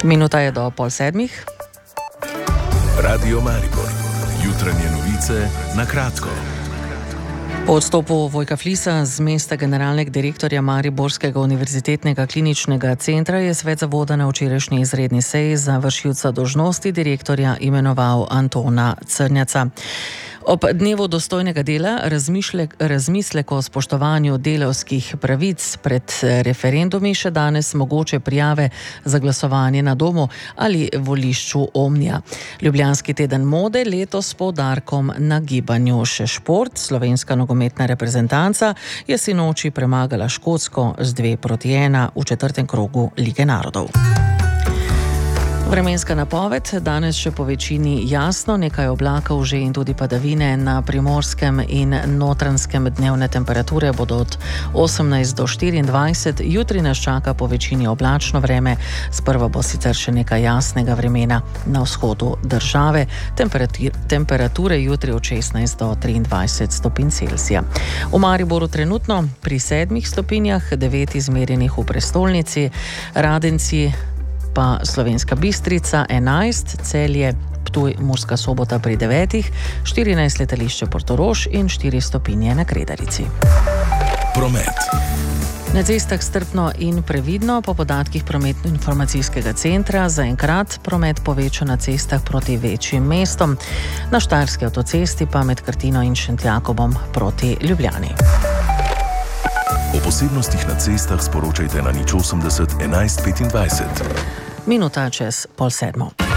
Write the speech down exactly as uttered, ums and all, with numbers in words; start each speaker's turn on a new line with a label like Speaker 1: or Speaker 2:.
Speaker 1: Minuta je do pol sedmih.
Speaker 2: Radio Maribor. Jutranje novice na kratko.
Speaker 1: Po odstopu Vojka Flisa z mesta generalnega direktorja Mariborskega univerzitetnega kliničnega centra je svet zavoda na včerajšnji izredni seji za vršilca dolžnosti direktorja imenoval Antona Crnjaca. Ob dnevu dostojnega dela razmišljek, razmislek o spoštovanju delavskih pravic pred referendumi še danes mogoče prijave za glasovanje na domu ali volišču Omnija. Ljubljanski teden mode letos s poudarkom na gibanju. Še šport, slovenska nogometna reprezentanca je sinoči premagala Škotsko z dve proti ena v četrtem krogu Lige narodov. Vremenska napoved, danes še po večini jasno, nekaj oblakov že in tudi padavine na Primorskem in Notranjskem. Dnevne temperature bodo od osemnajst do štiriindvajset, jutri nas čaka po večini oblačno vreme, sprva bo sicer še nekaj jasnega vremena na vzhodu države, temperature jutri od šestnajst do triindvajset stopinj Celzija. V Mariboru trenutno pri sedmih stopinjah, devet izmerjenih v prestolnici, Radenci pa Slovenska Bistrica enajst, Celje, Ptuj, Murska Sobota pri devetih, štirinajst letališče Portorož in štiri stopinje na Kredarici.
Speaker 2: Promet.
Speaker 1: Na cestah strpno in previdno, po podatkih prometno-informacijskega centra zaenkrat promet povečan na cestah proti večjim mestom, na Štajerski avtocesti pa med Krtino in Šentjakobom proti Ljubljani.
Speaker 2: O posebnostih na cestah sporočajte na nič osemdeset enajst petindvajset.
Speaker 1: Minuta čez pol sedmo.